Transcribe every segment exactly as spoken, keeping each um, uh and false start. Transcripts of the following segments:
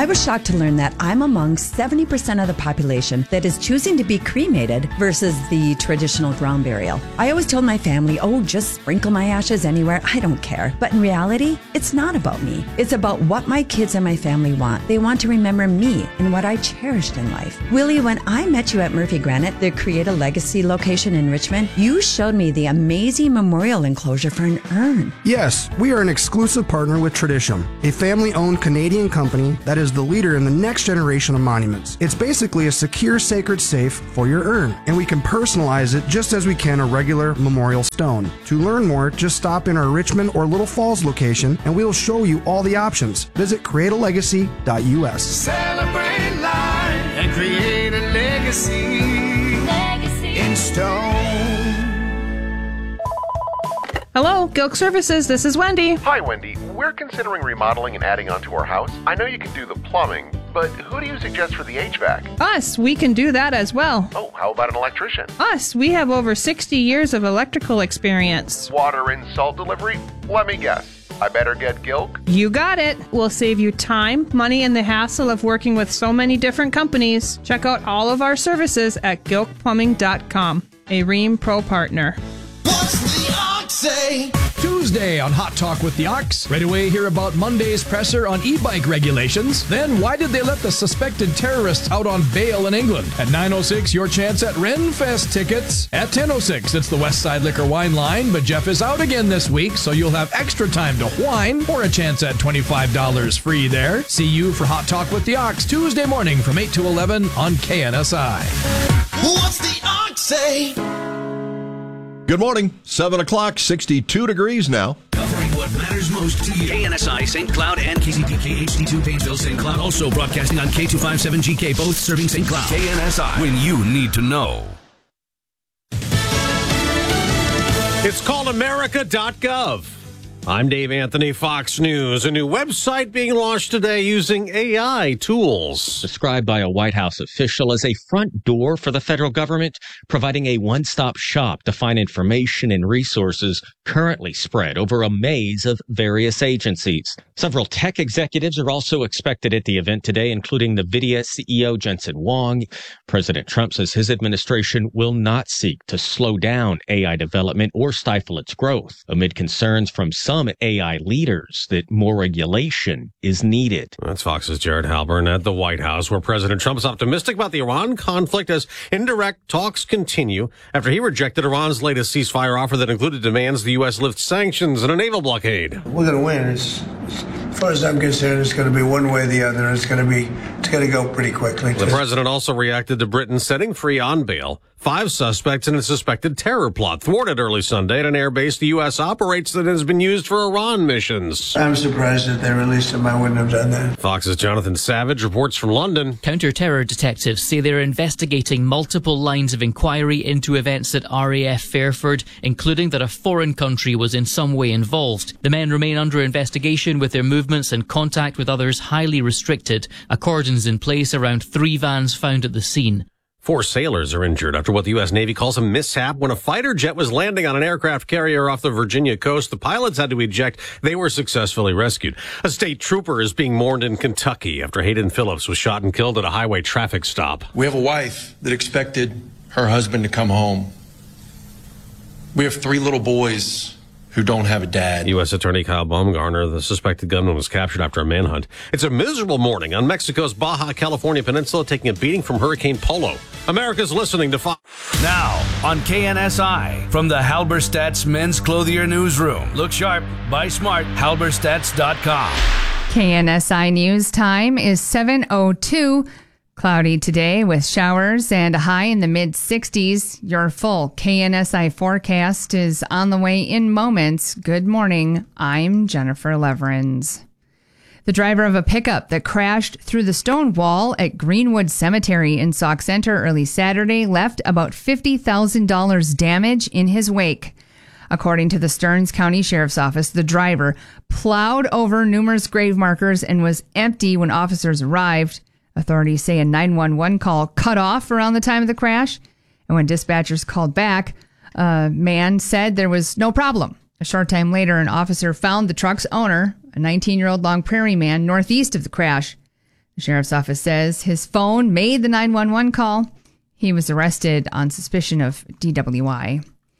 I was shocked to learn that I'm among seventy percent of the population that is choosing to be cremated versus the traditional ground burial. I always told my family, oh, just sprinkle my ashes anywhere. I don't care. But in reality, it's not about me. It's about what my kids and my family want. They want to remember me and what I cherished in life. Willie, when I met you at Murphy Granite, the Create a Legacy location in Richmond, you showed me the amazing memorial enclosure for an urn. Yes, we are an exclusive partner with Traditium, a family-owned Canadian company that is the leader in the next generation of monuments. It's basically a secure sacred safe for your urn, and we can personalize it just as we can a regular memorial stone. To learn more, just stop in our Richmond or Little Falls location, and we'll show you all the options. Visit create a legacy dot U S. Celebrate life and create a legacy, legacy in stone. Hello, Gilk Services. This is Wendy. Hi, Wendy. We're considering remodeling and adding onto our house. I know you can do the plumbing, but who do you suggest for the H V A C? Us. We can do that as well. Oh, how about an electrician? Us. We have over sixty years of electrical experience. Water and salt delivery? Let me guess. I better get Gilk? You got it. We'll save you time, money, and the hassle of working with so many different companies. Check out all of our services at gilk plumbing dot com, a Rheem Pro partner. What's the ox say? Tuesday on Hot Talk with the Ox. Right away, hear about Monday's presser on e-bike regulations. Then, why did they let the suspected terrorists out on bail in England? At nine oh six, your chance at Renfest tickets. At ten oh six, it's the Westside Liquor Wine Line, but Jeff is out again this week, so you'll have extra time to whine or a chance at twenty-five dollars free there. See you for Hot Talk with the Ox Tuesday morning from eight to eleven on K N S I. What's the ox say? Good morning. seven o'clock, sixty-two degrees now. Covering what matters most to you. K N S I, Saint Cloud, and K C P K H D two, Painesville, Saint Cloud. Also broadcasting on K two fifty-seven G K, both serving Saint Cloud. K N S I, when you need to know. It's called America dot gov. I'm Dave Anthony, Fox News. A new website being launched today using A I tools. Described by a White House official as a front door for the federal government, providing a one-stop shop to find information and resources currently spread over a maze of various agencies. Several tech executives are also expected at the event today, including NVIDIA C E O Jensen Huang. President Trump says his administration will not seek to slow down A I development or stifle its growth, amid concerns from some Some A I leaders that more regulation is needed. That's Fox's Jared Halpern at the White House, where President Trump is optimistic about the Iran conflict as indirect talks continue after he rejected Iran's latest ceasefire offer that included demands the U S lift sanctions and a naval blockade. We're going to win. It's, as far as I'm concerned, it's going to be one way or the other. It's going to be, it's going to go pretty quickly. The president also reacted to Britain setting free on bail five suspects in a suspected terror plot thwarted early Sunday at an air base the U S operates that has been used for Iran missions. I'm surprised that they released him. I wouldn't have done that. Fox's Jonathan Savage reports from London. Counter-terror detectives say they're investigating multiple lines of inquiry into events at R A F Fairford, including that a foreign country was in some way involved. The men remain under investigation with their movements and contact with others highly restricted. A cordon's in place around three vans found at the scene. Four sailors are injured after what the U S Navy calls a mishap when a fighter jet was landing on an aircraft carrier off the Virginia coast. The pilots had to eject. They were successfully rescued. A state trooper is being mourned in Kentucky after Hayden Phillips was shot and killed at a highway traffic stop. We have a wife that expected her husband to come home. We have three little boys who don't have a dad. U S Attorney Kyle Baumgartner, the suspected gunman, was captured after a manhunt. It's a miserable morning on Mexico's Baja California Peninsula, taking a beating from Hurricane Polo. America's listening to Fox. Now on K N S I, from the Halberstadt's Men's Clothier Newsroom. Look sharp, buy smart, halberstadts dot com. K N S I News time is seven oh two. Cloudy today with showers and a high in the mid sixties. Your full K N S I forecast is on the way in moments. Good morning. I'm Jennifer Leverins. The driver of a pickup that crashed through the stone wall at Greenwood Cemetery in Sauk Center early Saturday left about fifty thousand dollars damage in his wake. According to the Stearns County Sheriff's Office, the driver plowed over numerous grave markers and was empty when officers arrived. Authorities say a nine one one call cut off around the time of the crash. And when dispatchers called back, a man said there was no problem. A short time later, an officer found the truck's owner, a nineteen-year-old Long Prairie man, northeast of the crash. The sheriff's office says his phone made the nine one one call. He was arrested on suspicion of D W I.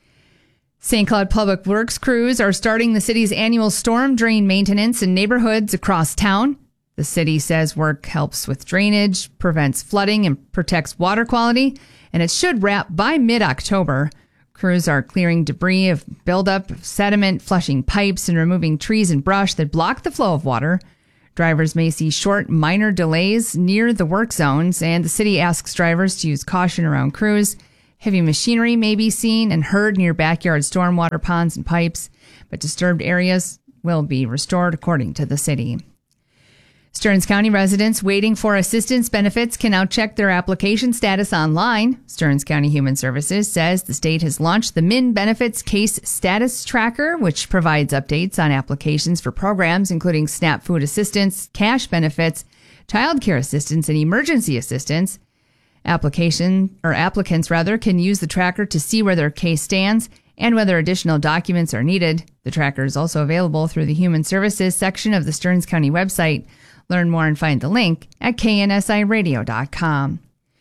Saint Cloud Public Works crews are starting the city's annual storm drain maintenance in neighborhoods across town. The city says work helps with drainage, prevents flooding, and protects water quality, and it should wrap by mid-October. Crews are clearing debris of buildup of sediment, flushing pipes, and removing trees and brush that block the flow of water. Drivers may see short, minor delays near the work zones, and the city asks drivers to use caution around crews. Heavy machinery may be seen and heard near backyard stormwater ponds and pipes, but disturbed areas will be restored according to the city. Stearns County residents waiting for assistance benefits can now check their application status online. Stearns County Human Services says the state has launched the Min Benefits Case Status Tracker, which provides updates on applications for programs including SNAP food assistance, cash benefits, child care assistance, and emergency assistance. Application or applicants rather can use the tracker to see where their case stands and whether additional documents are needed. The tracker is also available through the Human Services section of the Stearns County website. Learn more and find the link at K N S I radio dot com.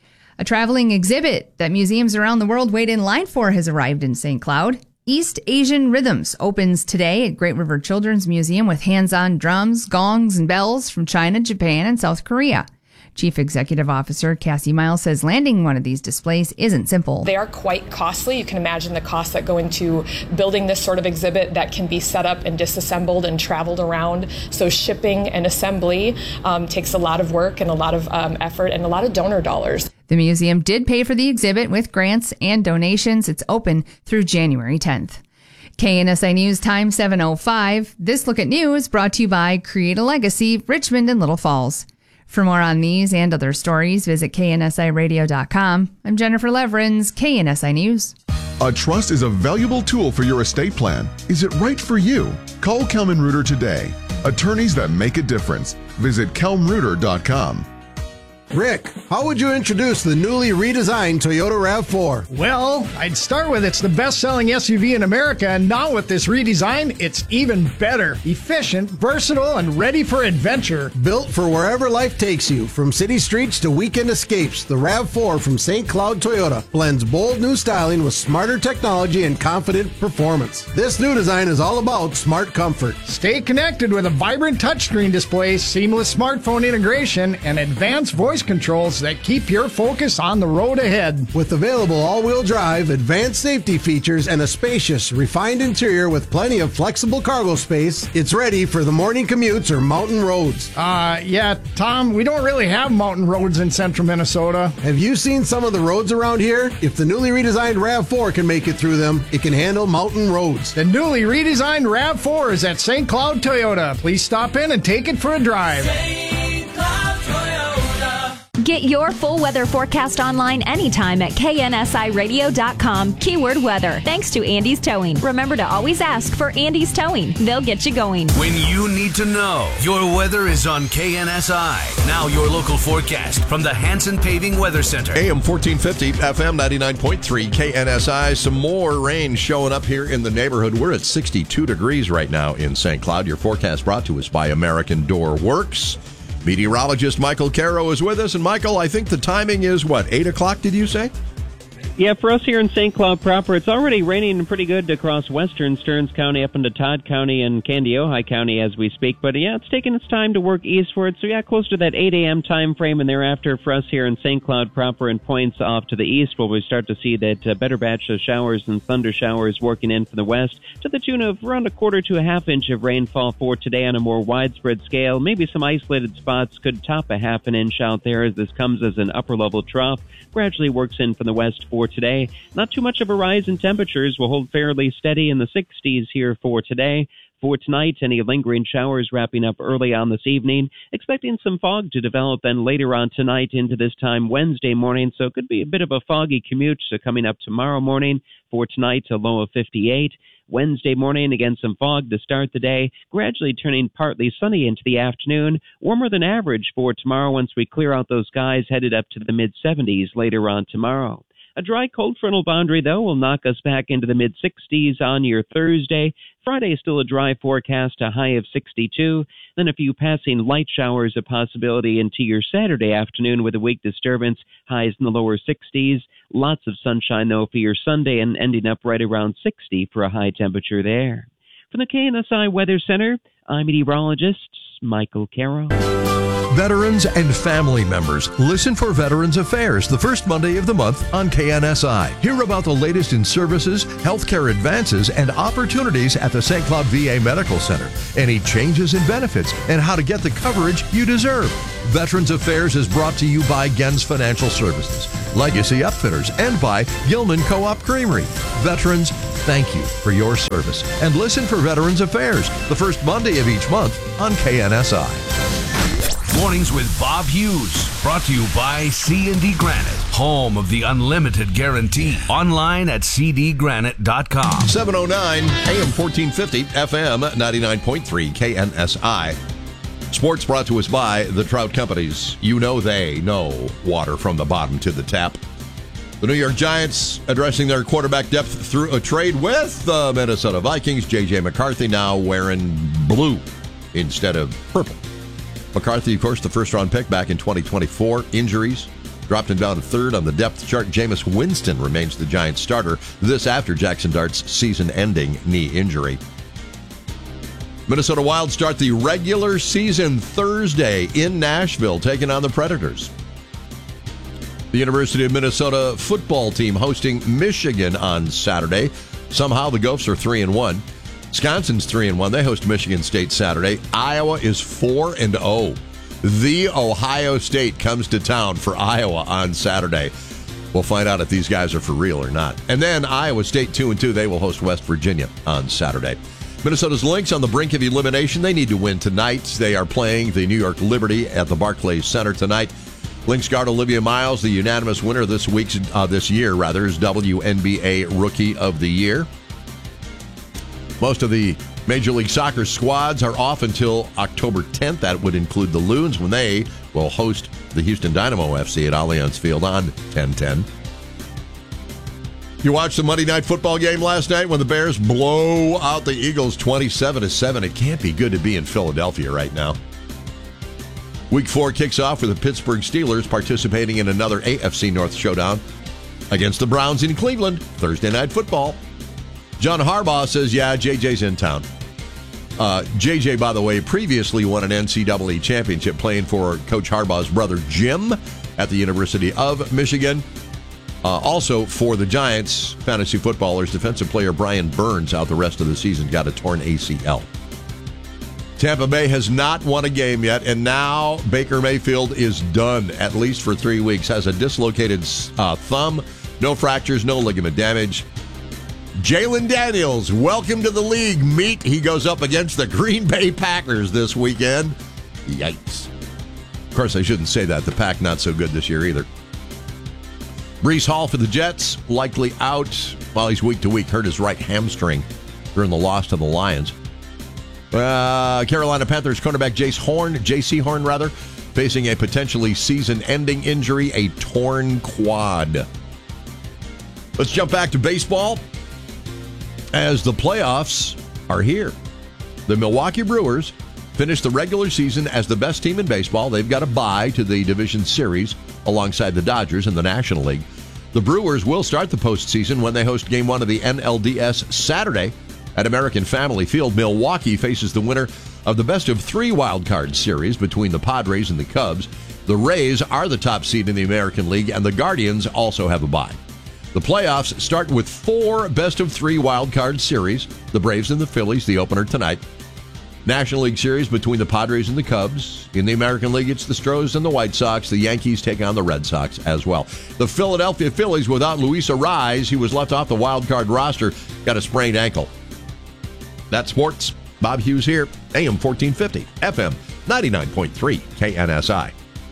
A traveling exhibit that museums around the world wait in line for has arrived in Saint Cloud. East Asian Rhythms opens today at Great River Children's Museum with hands-on drums, gongs, and bells from China, Japan, and South Korea. Chief Executive Officer Cassie Miles says landing one of these displays isn't simple. They are quite costly. You can imagine the costs that go into building this sort of exhibit that can be set up and disassembled and traveled around. So shipping and assembly um, takes a lot of work and a lot of um, effort and a lot of donor dollars. The museum did pay for the exhibit with grants and donations. It's open through January tenth. K N S I News time seven oh five. This Look at News brought to you by Create a Legacy, Richmond and Little Falls. For more on these and other stories, visit K N S I radio dot com. I'm Jennifer Leverins, K N S I News. A trust is a valuable tool for your estate plan. Is it right for you? Call Kelman Reuter today. Attorneys that make a difference. Visit Kelm Reuter dot com. Rick, how would you introduce the newly redesigned Toyota RAV four? Well, I'd start with it's the best-selling S U V in America, and now with this redesign, it's even better. Efficient, versatile, and ready for adventure. Built for wherever life takes you, from city streets to weekend escapes, the RAV four from Saint Cloud Toyota blends bold new styling with smarter technology and confident performance. This new design is all about smart comfort. Stay connected with a vibrant touchscreen display, seamless smartphone integration, and advanced voice controls that keep your focus on the road ahead. With available all-wheel drive, advanced safety features, and a spacious, refined interior with plenty of flexible cargo space, it's ready for the morning commutes or mountain roads. Uh, yeah, Tom, we don't really have mountain roads in central Minnesota. Have you seen some of the roads around here? If the newly redesigned RAV four can make it through them, it can handle mountain roads. The newly redesigned RAV four is at Saint Cloud Toyota. Please stop in and take it for a drive. Get your full weather forecast online anytime at K N S I radio dot com. Keyword weather. Thanks to Andy's Towing. Remember to always ask for Andy's Towing. They'll get you going. When you need to know, your weather is on K N S I. Now your local forecast from the Hanson Paving Weather Center. A M fourteen fifty, F M ninety-nine point three, K N S I. Some more rain showing up here in the neighborhood. We're at sixty-two degrees right now in Saint Cloud. Your forecast brought to us by American Door Works. Meteorologist Michael Caro is with us. And, Michael, I think the timing is, what, eight o'clock, did you say? Yeah, for us here in Saint Cloud proper, it's already raining pretty good across western Stearns County up into Todd County and Candiota County as we speak. But, yeah, it's taking its time to work eastward. So, yeah, close to that eight a.m. time frame and thereafter for us here in Saint Cloud proper and points off to the east where we start to see that uh, better batch of showers and thunder showers working in from the west to the tune of around a quarter to a half inch of rainfall for today on a more widespread scale. Maybe some isolated spots could top a half an inch out there as this comes as an upper-level trough. Gradually works in from the west for today. Not too much of a rise in temperatures. Will hold fairly steady in the sixties here for today. For tonight, any lingering showers wrapping up early on this evening. Expecting some fog to develop then later on tonight into this time Wednesday morning. So it could be a bit of a foggy commute. So coming up tomorrow morning. For tonight, a low of fifty-eight. Wednesday morning, again, some fog to start the day, gradually turning partly sunny into the afternoon. Warmer than average for tomorrow once we clear out those skies, headed up to the mid-seventies later on tomorrow. A dry cold frontal boundary, though, will knock us back into the mid sixties on your Thursday. Friday is still a dry forecast, a high of sixty-two. Then a few passing light showers, a possibility into your Saturday afternoon with a weak disturbance, highs in the lower sixties. Lots of sunshine, though, for your Sunday and ending up right around sixty for a high temperature there. From the K N S I Weather Center, I'm meteorologist Michael Carroll. Veterans and family members, listen for Veterans Affairs the first Monday of the month on K N S I. Hear about the latest in services, healthcare advances, and opportunities at the Saint Cloud V A Medical Center. Any changes in benefits and how to get the coverage you deserve. Veterans Affairs is brought to you by Gens Financial Services, Legacy Upfitters, and by Gilman Co-op Creamery. Veterans, thank you for your service. And listen for Veterans Affairs the first Monday of each month on K N S I. Mornings with Bob Hughes, brought to you by C and D Granite, home of the unlimited guarantee. Online at c d granite dot com. seven oh nine A M fourteen fifty, F M ninety-nine point three, K N S I. Sports brought to us by the Trout Companies. You know they know water from the bottom to the tap. The New York Giants addressing their quarterback depth through a trade with the Minnesota Vikings. J J McCarthy now wearing blue instead of purple. McCarthy, of course, the first-round pick back in twenty twenty-four. Injuries dropped him down to third on the depth chart. Jameis Winston remains the Giants starter. This after Jackson Dart's season-ending knee injury. Minnesota Wild start the regular season Thursday in Nashville, taking on the Predators. The University of Minnesota football team hosting Michigan on Saturday. Somehow the Gophers are three and one. Wisconsin's three and one. They host Michigan State Saturday. Iowa is four and oh. The Ohio State comes to town for Iowa on Saturday. We'll find out if these guys are for real or not. And then Iowa State two and two. They will host West Virginia on Saturday. Minnesota's Lynx on the brink of elimination. They need to win tonight. They are playing the New York Liberty at the Barclays Center tonight. Lynx guard Olivia Miles, the unanimous winner this week's uh, this year rather, is W N B A Rookie of the Year. Most of the Major League Soccer squads are off until October tenth. That would include the Loons when they will host the Houston Dynamo F C at Allianz Field on ten ten. You watched the Monday Night Football game last night when the Bears blow out the Eagles twenty-seven to seven. It can't be good to be in Philadelphia right now. Week four kicks off with the Pittsburgh Steelers participating in another A F C North showdown against the Browns in Cleveland. Thursday Night Football. John Harbaugh says, yeah, J J's in town. Uh, J J, by the way, previously won an N C double A championship playing for Coach Harbaugh's brother Jim at the University of Michigan. Uh, also for the Giants, fantasy footballers, defensive player Brian Burns out the rest of the season, got a torn A C L. Tampa Bay has not won a game yet, and now Baker Mayfield is done, at least for three weeks. Has a dislocated uh, thumb, no fractures, no ligament damage. Jalen Daniels, welcome to the league. Meet, he goes up against the Green Bay Packers this weekend. Yikes. Of course, I shouldn't say that. The Pack not so good this year either. Breece Hall for the Jets, likely out while he's week to week. Hurt his right hamstring during the loss to the Lions. Uh, Carolina Panthers cornerback Jace Horn, J C Horn rather, facing a potentially season-ending injury, a torn quad. Let's jump back to baseball as the playoffs are here. The Milwaukee Brewers finished the regular season as the best team in baseball. They've got a bye to the division series alongside the Dodgers in the National League. The Brewers will start the postseason when they host Game one of the N L D S Saturday at American Family Field. Milwaukee faces the winner of the best of three wild card series between the Padres and the Cubs. The Rays are the top seed in the American League, and the Guardians also have a bye. The playoffs start with four best of three wild card series. The Braves and the Phillies, the opener tonight. National League series between the Padres and the Cubs. In the American League, it's the Stros and the White Sox. The Yankees take on the Red Sox as well. The Philadelphia Phillies, without Luis Arraez, he was left off the wild card roster, got a sprained ankle. That's sports. Bob Hughes here, A M fourteen fifty, F M ninety-nine point three, K N S I.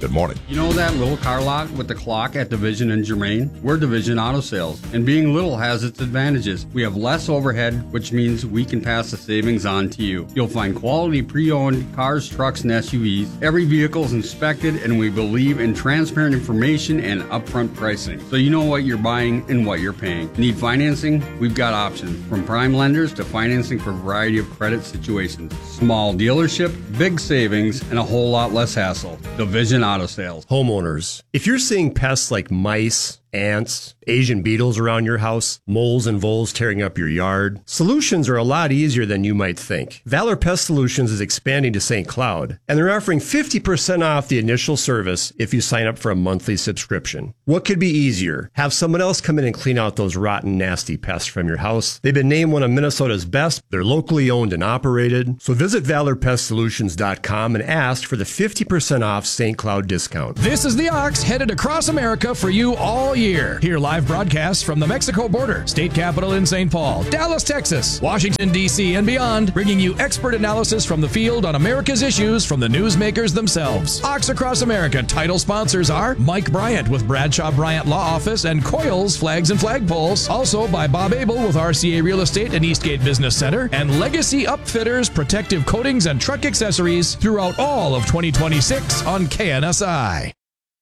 Good morning. You know that little car lot with the clock at Division and Germain? We're Division Auto Sales, and being little has its advantages. We have less overhead, which means we can pass the savings on to you. You'll find quality pre-owned cars, trucks, and S U Vs. Every vehicle is inspected, and we believe in transparent information and upfront pricing, so you know what you're buying and what you're paying. Need financing? We've got options, from prime lenders to financing for a variety of credit situations. Small dealership, big savings, and a whole lot less hassle. Division Auto Sales. Homeowners, if you're seeing pests like mice, ants, Asian beetles around your house, moles and voles tearing up your yard, solutions are a lot easier than you might think. Valor Pest Solutions is expanding to Saint Cloud, and they're offering fifty percent off the initial service if you sign up for a monthly subscription. What could be easier? Have someone else come in and clean out those rotten, nasty pests from your house. They've been named one of Minnesota's best. They're locally owned and operated. So visit valor pest solutions dot com and ask for the fifty percent off Saint Cloud discount. This is the Ox headed across America for you all year. Hear live broadcasts from the Mexico border, state capital in Saint Paul, Dallas, Texas, Washington, D C, and beyond, bringing you expert analysis from the field on America's issues from the newsmakers themselves. Ox Across America title sponsors are Mike Bryant with Bradshaw Bryant Law Office and Coils Flags and Flagpoles. Also by Bob Abel with R C A Real Estate and Eastgate Business Center, and Legacy Upfitters, protective coatings and truck accessories throughout all of twenty twenty-six on K N S I.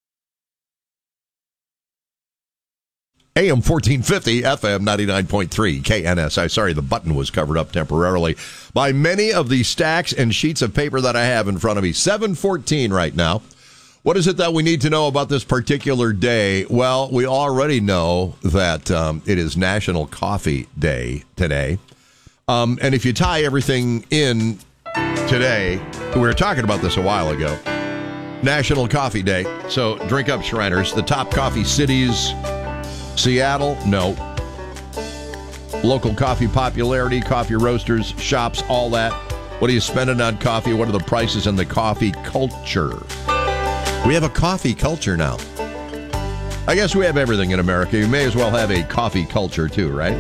A M fourteen fifty, F M ninety-nine point three, K N S I. Sorry, the button was covered up temporarily by many of the stacks and sheets of paper that I have in front of me. seven fourteen right now. What is it that we need to know about this particular day? Well, we already know that um, it is National Coffee Day today. Um, and if you tie everything in today, we were talking about this a while ago, National Coffee Day. So drink up, Shriners. The top coffee cities... Seattle, no. Local coffee popularity, coffee roasters, shops, all that. What are you spending on coffee? What are the prices in the coffee culture? We have a coffee culture now. I guess we have everything in America. You may as well have a coffee culture too, right?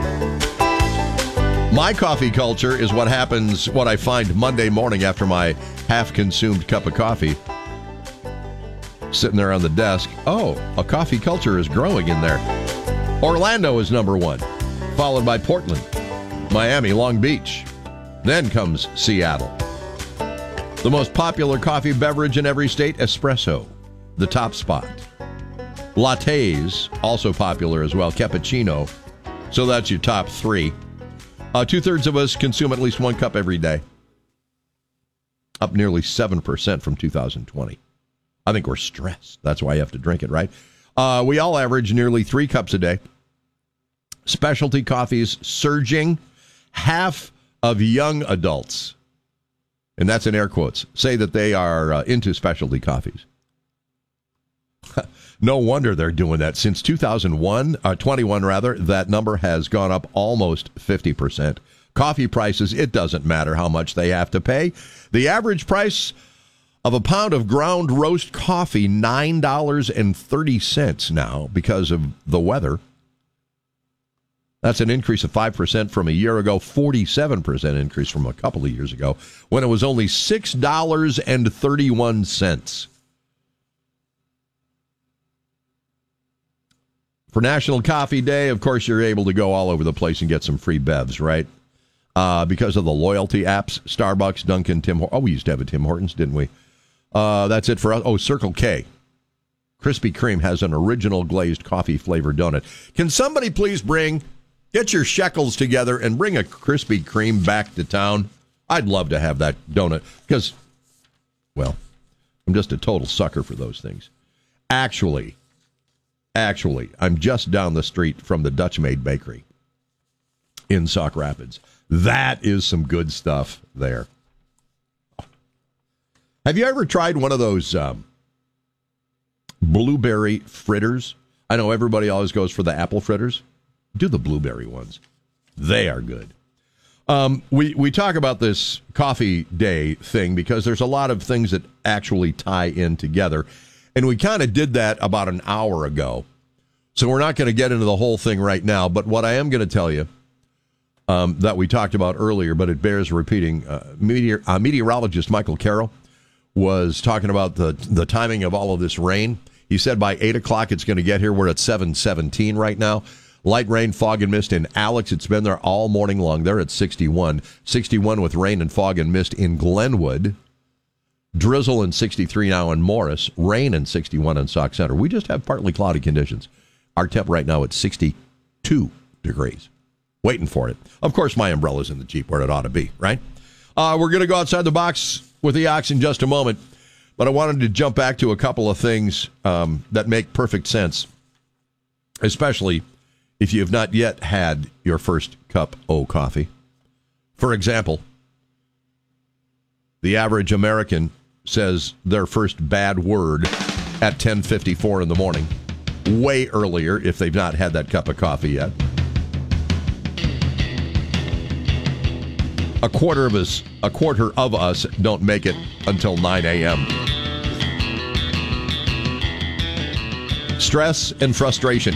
My coffee culture is what happens, what I find Monday morning after my half-consumed cup of coffee. Sitting there on the desk. Oh, a coffee culture is growing in there. Orlando is number one, followed by Portland, Miami, Long Beach. Then comes Seattle. The most popular coffee beverage in every state, espresso, the top spot. Lattes, also popular as well, cappuccino. So that's your top three. Uh, two-thirds of us consume at least one cup every day. Up nearly seven percent from two thousand twenty. I think we're stressed. That's why you have to drink it, right? Uh, we all average nearly three cups a day. Specialty coffees surging. Half of young adults, and that's in air quotes, say that they are uh, into specialty coffees. No wonder they're doing that. Since two thousand one, uh, twenty-one rather, that number has gone up almost fifty percent. Coffee prices, it doesn't matter how much they have to pay. The average price of a pound of ground roast coffee, nine dollars and thirty cents now because of the weather. That's an increase of five percent from a year ago, forty-seven percent increase from a couple of years ago, when it was only six dollars and thirty-one cents. For National Coffee Day, of course, you're able to go all over the place and get some free bevs, right? Uh, because of the loyalty apps, Starbucks, Dunkin', Tim Hortons. Oh, we used to have a Tim Hortons, didn't we? Uh, that's it for us. Oh, Circle K. Krispy Kreme has an original glazed coffee flavored donut. Can somebody please bring, get your shekels together and bring a Krispy Kreme back to town? I'd love to have that donut because, well, I'm just a total sucker for those things. Actually, actually, I'm just down the street from the Dutch Maid Bakery in Sauk Rapids. That is some good stuff there. Have you ever tried one of those um, blueberry fritters? I know everybody always goes for the apple fritters. Do the blueberry ones. They are good. Um, we, we talk about this coffee day thing because there's a lot of things that actually tie in together. And we kind of did that about an hour ago. So we're not going to get into the whole thing right now. But what I am going to tell you um, that we talked about earlier, but it bears repeating, uh, meteor, uh, meteorologist Michael Carroll was talking about the, the timing of all of this rain. He said by eight o'clock it's going to get here. We're at seven seventeen right now. Light rain, fog, and mist in Alex. It's been there all morning long. They're at sixty-one. sixty-one with rain and fog and mist in Glenwood. Drizzle in sixty-three now in Morris. Rain in sixty-one in Sauk Center. We just have partly cloudy conditions. Our temp right now at sixty-two degrees. Waiting for it. Of course, my umbrella's in the Jeep where it ought to be, right? Uh, we're going to go outside the box with the Ox in just a moment. But I wanted to jump back to a couple of things um, that make perfect sense, especially if you have not yet had your first cup of coffee. For example, the average American says their first bad word at ten fifty-four in the morning, way earlier if they've not had that cup of coffee yet. A quarter of us, a quarter of us don't make it until nine a.m. Stress and frustration.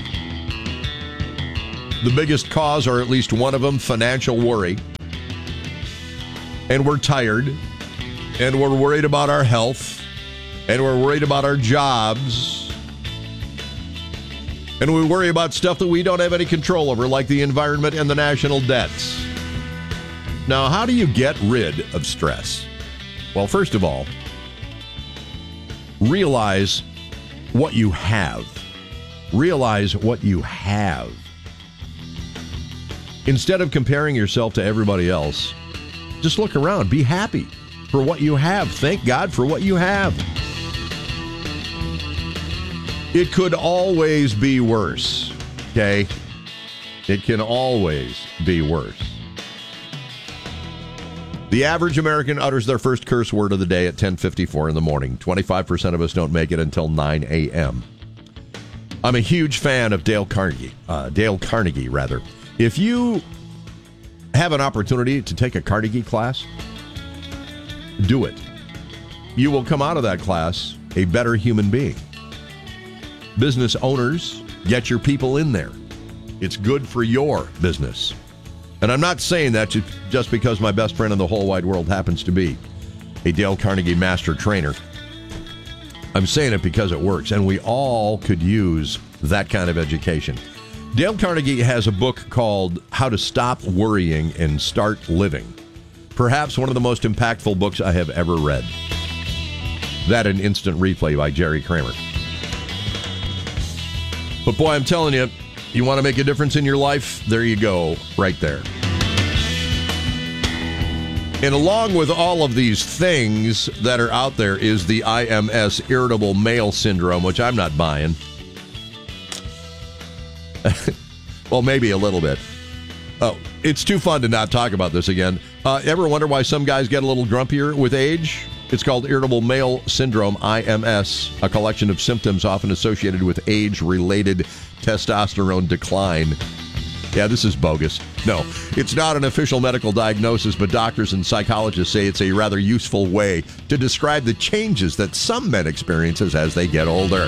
The biggest cause, or at least one of them, financial worry. And we're tired, and we're worried about our health, and we're worried about our jobs, and we worry about stuff that we don't have any control over, like the environment and the national debts. Now, how do you get rid of stress? Well, first of all, realize what you have. Realize what you have. Instead of comparing yourself to everybody else, just look around. Be happy for what you have. Thank God for what you have. It could always be worse, okay? It can always be worse. The average American utters their first curse word of the day at ten fifty-four in the morning. twenty-five percent of us don't make it until nine a.m. I'm a huge fan of Dale Carnegie. Uh, Dale Carnegie, rather. If you have an opportunity to take a Carnegie class, do it. You will come out of that class a better human being. Business owners, get your people in there. It's good for your business. And I'm not saying that just because my best friend in the whole wide world happens to be a Dale Carnegie master trainer. I'm saying it because it works, and we all could use that kind of education. Dale Carnegie has a book called How to Stop Worrying and Start Living. Perhaps one of the most impactful books I have ever read. That and Instant Replay by Jerry Kramer. But boy, I'm telling you, you want to make a difference in your life? There you go, right there. And along with all of these things that are out there is the I M S, irritable male syndrome, which I'm not buying. Well, maybe a little bit. Oh, it's too fun to not talk about this again. Uh, ever wonder why some guys get a little grumpier with age? It's called irritable male syndrome, I M S, a collection of symptoms often associated with age-related testosterone decline. Yeah, this is bogus. No, it's not an official medical diagnosis, but doctors and psychologists say it's a rather useful way to describe the changes that some men experience as they get older.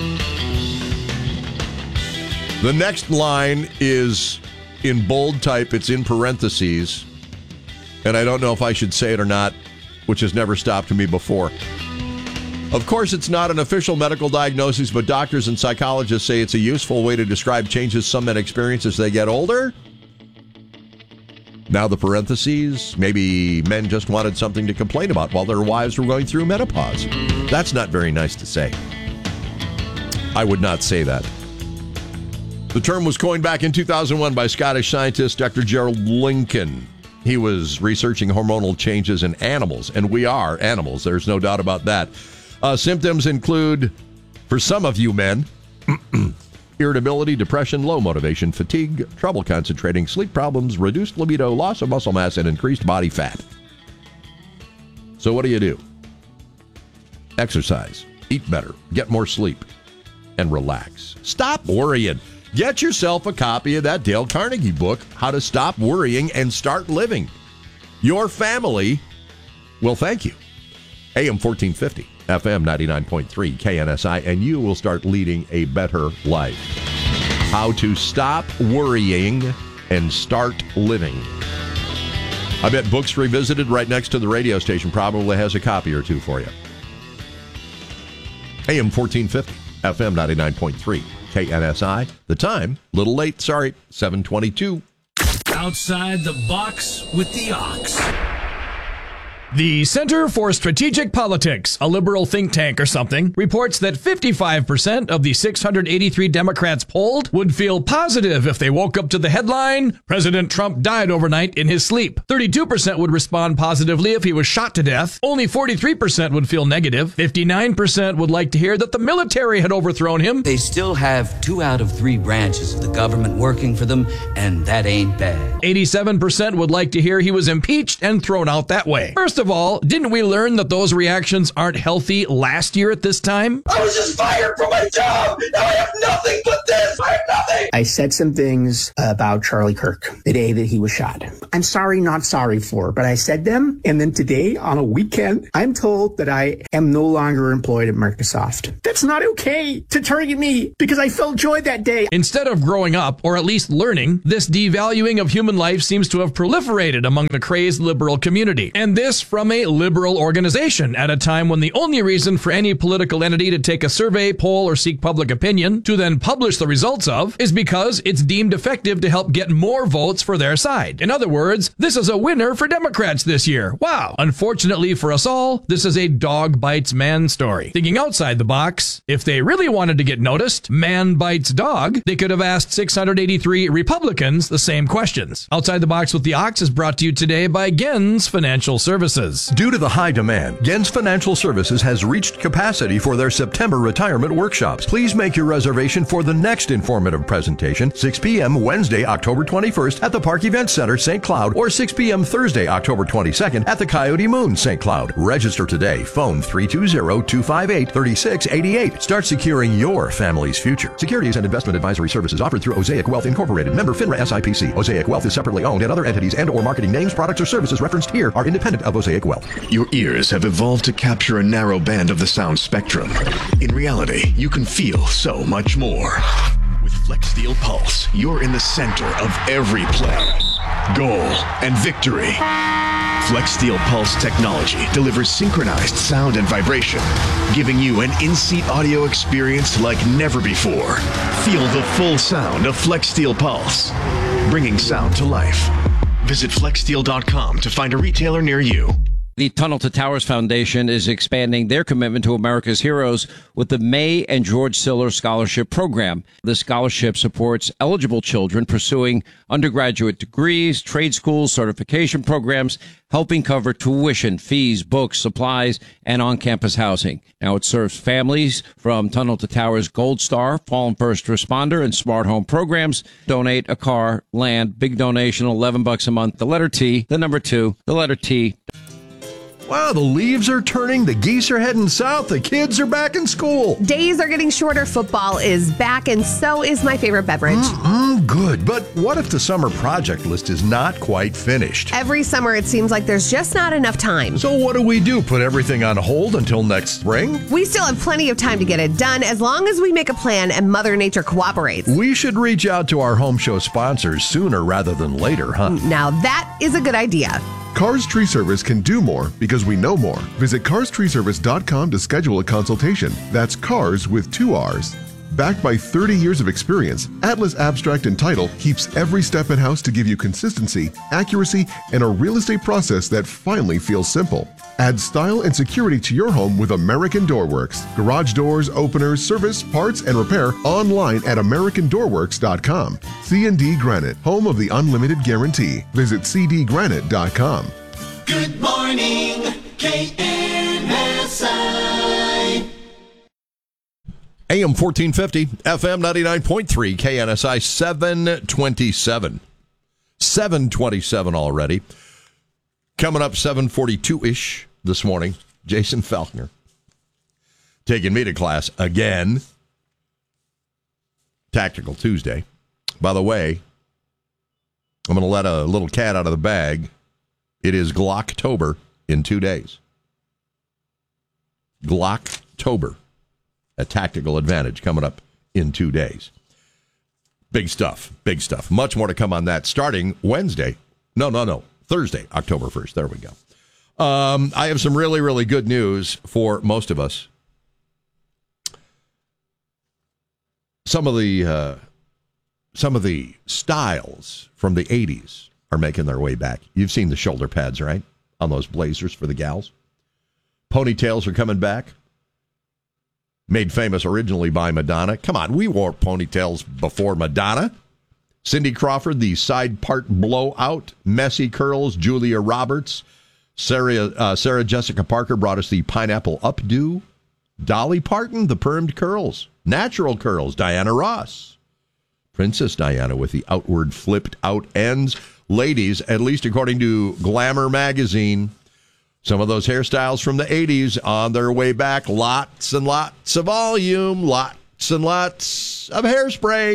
The next line is in bold type. It's in parentheses, and I don't know if I should say it or not, which has never stopped me before. Of course, it's not an official medical diagnosis, but doctors and psychologists say it's a useful way to describe changes some men experience as they get older. Now the parentheses, maybe men just wanted something to complain about while their wives were going through menopause. That's not very nice to say. I would not say that. The term was coined back in two thousand one by Scottish scientist Doctor Gerald Lincoln. He was researching hormonal changes in animals, and we are animals. There's no doubt about that. Uh, symptoms include, for some of you men, irritability, depression, low motivation, fatigue, trouble concentrating, sleep problems, reduced libido, loss of muscle mass, and increased body fat. So what do you do? Exercise, eat better, get more sleep, and relax. Stop worrying. Get yourself a copy of that Dale Carnegie book, How to Stop Worrying and Start Living. Your family will thank you. A M fourteen fifty, F M ninety-nine point three, K N S I, and you will start leading a better life. How to Stop Worrying and Start Living. I bet Books Revisited right next to the radio station probably has a copy or two for you. A M fourteen fifty, F M ninety-nine point three, K N S I. The time, little late, sorry, seven twenty-two. Outside the box with the Ox. The Center for Strategic Politics, a liberal think tank or something, reports that fifty-five percent of the six hundred eighty-three Democrats polled would feel positive if they woke up to the headline, President Trump died overnight in his sleep. thirty-two percent would respond positively if he was shot to death. Only forty-three percent would feel negative. fifty-nine percent would like to hear that the military had overthrown him. They still have two out of three branches of the government working for them, and that ain't bad. eighty-seven percent would like to hear he was impeached and thrown out that way. First of all, didn't we learn that those reactions aren't healthy last year at this time? I was just fired from my job. Now I have nothing but this. I have nothing. I said some things about Charlie Kirk the day that he was shot. I'm sorry, not sorry for, but I said them. And then today on a weekend, I'm told that I am no longer employed at Microsoft. That's not okay to target me because I felt joy that day. Instead of growing up, or at least learning, this devaluing of human life seems to have proliferated among the crazed liberal community. And this from a liberal organization at a time when the only reason for any political entity to take a survey, poll, or seek public opinion to then publish the results of is because it's deemed effective to help get more votes for their side. In other words, this is a winner for Democrats this year. Wow. Unfortunately for us all, this is a dog bites man story. Thinking outside the box, if they really wanted to get noticed, man bites dog, they could have asked six hundred eighty-three Republicans the same questions. Outside the Box with the Ox is brought to you today by Gens Financial Services. Due to the high demand, Gens Financial Services has reached capacity for their September retirement workshops. Please make your reservation for the next informative presentation, six p.m. Wednesday, October twenty-first at the Park Event Center, Saint Cloud, or six p.m. Thursday, October twenty-second at the Coyote Moon, Saint Cloud. Register today. Phone three two zero, two five eight, three six eight eight. Start securing your family's future. Securities and investment advisory services offered through Osaic Wealth Incorporated. Member FINRA S I P C. Osaic Wealth is separately owned, and other entities and or marketing names, products, or services referenced here are independent of Osaic Wealth. Your ears have evolved to capture a narrow band of the sound spectrum. In reality, you can feel so much more. With FlexSteel Pulse, you're in the center of every play, goal, and victory. FlexSteel Pulse technology delivers synchronized sound and vibration, giving you an in-seat audio experience like never before. Feel the full sound of FlexSteel Pulse, bringing sound to life. Visit flex steel dot com to find a retailer near you. The Tunnel to Towers Foundation is expanding their commitment to America's heroes with the May and George Siller Scholarship Program. The scholarship supports eligible children pursuing undergraduate degrees, trade schools, certification programs, helping cover tuition, fees, books, supplies, and on-campus housing. Now it serves families from Tunnel to Towers Gold Star, Fallen First Responder, and Smart Home programs. Donate a car, land, big donation, eleven bucks a month. The letter T, the number two, the letter T. Wow, the leaves are turning, the geese are heading south, the kids are back in school. Days are getting shorter, football is back, and so is my favorite beverage. Mm-mm, good, but what if the summer project list is not quite finished? Every summer it seems like there's just not enough time. So what do we do, put everything on hold until next spring? We still have plenty of time to get it done as long as we make a plan and Mother Nature cooperates. We should reach out to our home show sponsors sooner rather than later, huh? Now that is a good idea. Cars Tree Service can do more because we know more. Visit cars tree service dot com to schedule a consultation. That's cars with two R's. Backed by thirty years of experience, Atlas Abstract and Title keeps every step in-house to give you consistency, accuracy, and a real estate process that finally feels simple. Add style and security to your home with American Door Works. Garage doors, openers, service, parts, and repair online at american door works dot com. C and D Granite, home of the unlimited guarantee. Visit c d granite dot com. Good morning, K N S I. A M fourteen fifty, F M ninety-nine point three, K N S I, seven twenty-seven. seven twenty-seven already. Coming up seven forty-two-ish this morning, Jason Falkner taking me to class again. Tactical Tuesday. By the way, I'm going to let a little cat out of the bag. It is Glocktober in two days. Glocktober. A tactical advantage coming up in two days. Big stuff. Big stuff. Much more to come on that starting Wednesday. No, no, no. Thursday, October first. There we go. Um, I have some really, really good news for most of us. some of the uh, some of the styles from the eighties are making their way back. You've seen the shoulder pads, right, on those blazers for the gals. Ponytails are coming back. Made famous originally by Madonna. Come on, we wore ponytails before Madonna. Cindy Crawford, the side part blowout, messy curls. Julia Roberts. Sarah, uh, Sarah Jessica Parker brought us the pineapple updo. Dolly Parton, the permed curls. Natural curls. Diana Ross. Princess Diana with the outward flipped out ends. Ladies, at least according to Glamour magazine, some of those hairstyles from the eighties on their way back. Lots and lots of volume. Lots and lots of hairspray.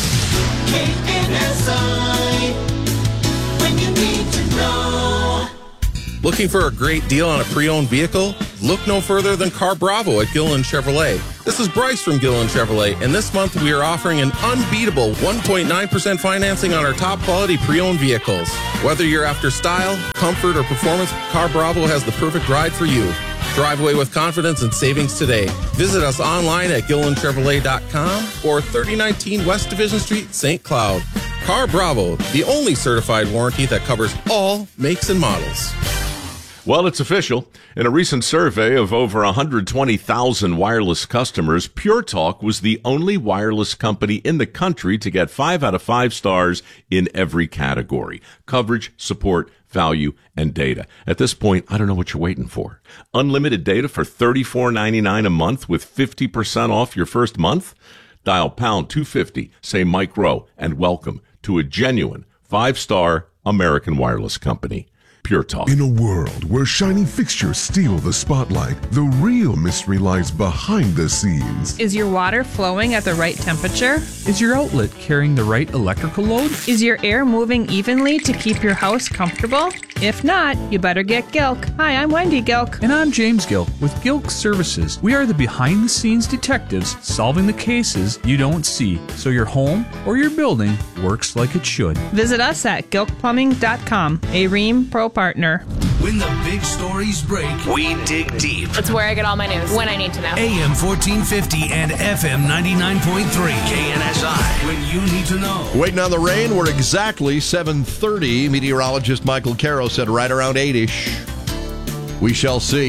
K N S I, when you need to know. Looking for a great deal on a pre-owned vehicle? Look no further than Car Bravo at Gilliland Chevrolet. This is Bryce from Gilliland Chevrolet, and this month we are offering an unbeatable one point nine percent financing on our top quality pre-owned vehicles. Whether you're after style, comfort, or performance, Car Bravo has the perfect ride for you. Drive away with confidence and savings today. Visit us online at gilliland chevrolet dot com or thirty nineteen West Division Street, Saint Cloud. Car Bravo, the only certified warranty that covers all makes and models. Well, it's official. In a recent survey of over one hundred twenty thousand wireless customers, Pure Talk was the only wireless company in the country to get five out of five stars in every category: coverage, support, value, and data. At this point, I don't know what you're waiting for. Unlimited data for thirty-four ninety-nine a month with fifty percent off your first month? Dial pound two fifty, say Mike Rowe, and welcome to a genuine five-star American wireless company. Pure Talk. In a world where shiny fixtures steal the spotlight, the real mystery lies behind the scenes. Is your water flowing at the right temperature? Is your outlet carrying the right electrical load? Is your air moving evenly to keep your house comfortable? If not, you better get Gilk. Hi, I'm Wendy Gilk. And I'm James Gilk with Gilk Services. We are the behind-the-scenes detectives solving the cases you don't see, so your home or your building works like it should. Visit us at gilk plumbing dot com, a Rheem Pro partner. When the big stories break, we dig deep. It's where I get all my news, when I need to know. A M fourteen fifty and F M ninety-nine point three. K N S I, when you need to know. Waiting on the rain. We're exactly seven thirty. Meteorologist Michael Caro said right around eight-ish. We shall see.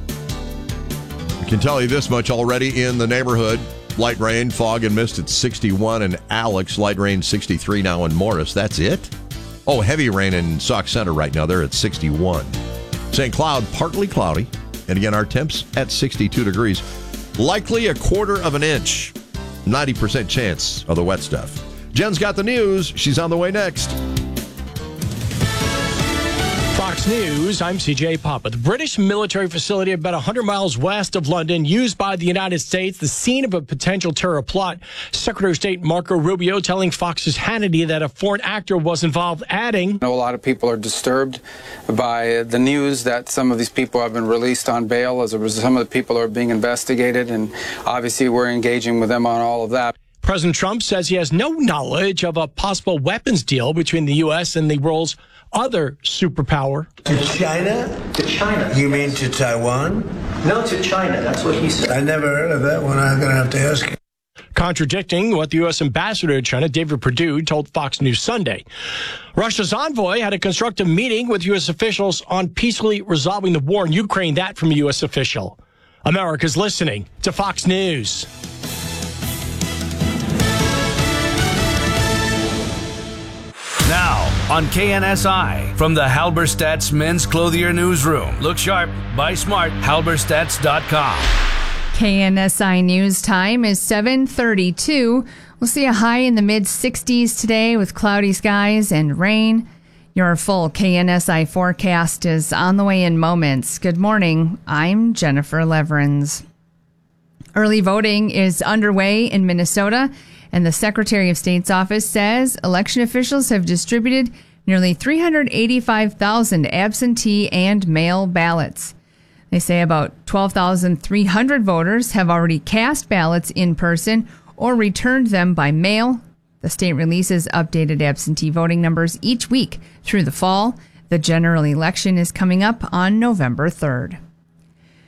We can tell you this much already in the neighborhood. Light rain, fog, and mist at sixty-one in Alex. Light rain sixty-three now in Morris. That's it? Oh, heavy rain in Sauk Center right now. They're at sixty-one. Saint Cloud, partly cloudy. And again, our temps at sixty-two degrees. Likely a quarter of an inch. ninety percent chance of the wet stuff. Jen's got the news. She's on the way next. Fox News, I'm C J Papa. The British military facility about one hundred miles west of London, used by the United States, the scene of a potential terror plot. Secretary of State Marco Rubio telling Fox's Hannity that a foreign actor was involved, adding, I know a lot of people are disturbed by the news that some of these people have been released on bail. As a result, some of the people are being investigated, and obviously we're engaging with them on all of that. President Trump says he has no knowledge of a possible weapons deal between the U S and the world's other superpower. To China? To China. You mean to Taiwan? No, to China. That's what he said. I never heard of that one. I'm going to have to ask you. Contradicting what the U S ambassador to China, David Perdue, told Fox News Sunday. Russia's envoy had a constructive meeting with U S officials on peacefully resolving the war in Ukraine. That from a U S official. America's listening to Fox News. Now, on K N S I, from the Halberstadt's Men's Clothier Newsroom. Look sharp, buy smart, halberstadts dot com. K N S I News time is seven thirty-two. We'll see a high in the mid sixties today with cloudy skies and rain. Your full K N S I forecast is on the way in moments. Good morning. I'm Jennifer Leverins. Early voting is underway in Minnesota, and the Secretary of State's office says election officials have distributed nearly three hundred eighty-five thousand absentee and mail ballots. They say about twelve thousand three hundred voters have already cast ballots in person or returned them by mail. The state releases updated absentee voting numbers each week through the fall. The general election is coming up on November third.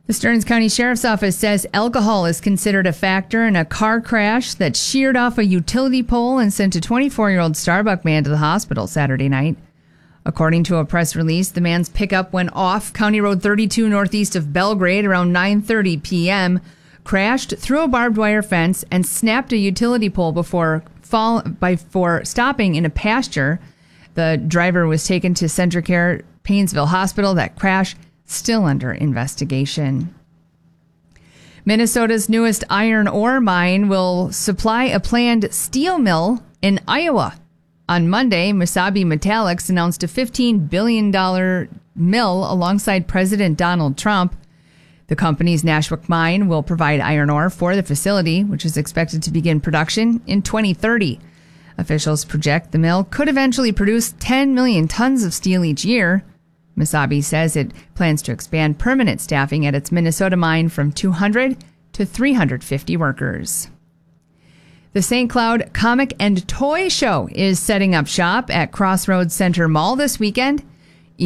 The Stearns County Sheriff's Office says alcohol is considered a factor in a car crash that sheared off a utility pole and sent a twenty-four-year-old Starbucks man to the hospital Saturday night. According to a press release, the man's pickup went off County Road thirty-two northeast of Belgrade around nine thirty p.m., crashed through a barbed wire fence, and snapped a utility pole before fall before stopping in a pasture. The driver was taken to Centricare Painesville Hospital. That crash still under investigation. Minnesota's newest iron ore mine will supply a planned steel mill in Iowa. On Monday, Mesabi Metallics announced a fifteen billion dollars mill alongside President Donald Trump. The company's Nashwick mine will provide iron ore for the facility, which is expected to begin production in twenty thirty. Officials project the mill could eventually produce ten million tons of steel each year. Mesabi says it plans to expand permanent staffing at its Minnesota mine from two hundred to three hundred fifty workers. The Saint Cloud Comic and Toy Show is setting up shop at Crossroads Center Mall this weekend.